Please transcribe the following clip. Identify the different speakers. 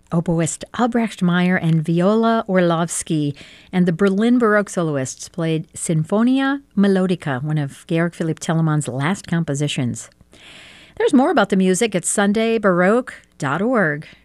Speaker 1: Oboist Albrecht Meyer and Viola Orlovsky and the Berlin Baroque soloists played Sinfonia Melodica, one of Georg Philipp Telemann's last compositions. There's more about the music at sundaybaroque.org.